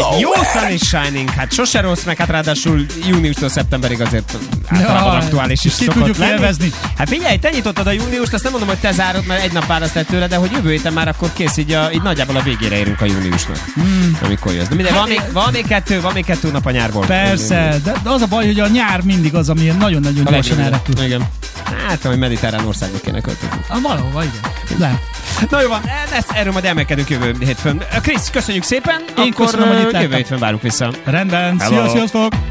Jó Sun és Shining, hát sose rossz, meg hát ráadásul júniustól szeptemberig azért általában aktuális is szokott lenni. Élvezni. Hát figyelj, te nyitottad a júniust, azt nem mondom, hogy te zárod, mert egy nap választ el tőle, de hogy jövő héten már akkor kész, így nagyjából a végére érünk a júniusnak. Amikor jössz. De minden, van még kettő nap a nyárból. Persze, de az a baj, hogy a nyár mindig az, ami nagyon-nagyon gyorsan elrepül. Igen. Hát, hogy mediterrán országba kéne költözni. Valahova, igen. Lehet. Na jó van, erről majd elmélkedünk jövő hétfőn. Krisz, köszönjük szépen. Én köszönöm, hogy itt jövő hétfőn várunk vissza. Rendben, sziasztok!